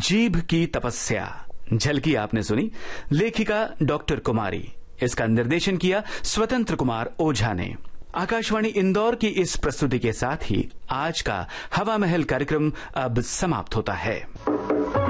जीभ की तपस्या झलकी आपने सुनी, लेखिका डॉक्टर कुमारी। इसका निर्देशन किया स्वतंत्र कुमार ओझा ने। आकाशवाणी इंदौर की इस प्रस्तुति के साथ ही आज का हवा महल कार्यक्रम अब समाप्त होता है।